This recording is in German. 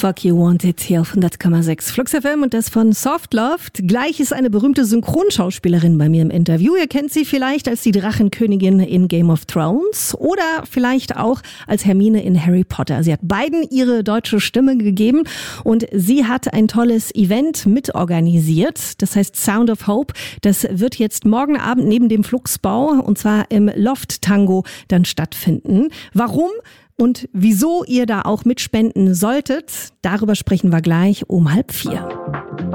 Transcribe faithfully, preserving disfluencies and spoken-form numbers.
Fuck You Wanted hier auf hundert Komma sechs Flux F M und das von Soft Loved. Gleich ist eine berühmte Synchronschauspielerin bei mir im Interview. Ihr kennt sie vielleicht als die Drachenkönigin in Game of Thrones oder vielleicht auch als Hermine in Harry Potter. Sie hat beiden ihre deutsche Stimme gegeben und sie hat ein tolles Event mitorganisiert. Das heißt Sound of Hope. Das wird jetzt morgen Abend neben dem Fluxbau und zwar im Loft Tango dann stattfinden. Warum? Und wieso ihr da auch mitspenden solltet, darüber sprechen wir gleich um halb vier.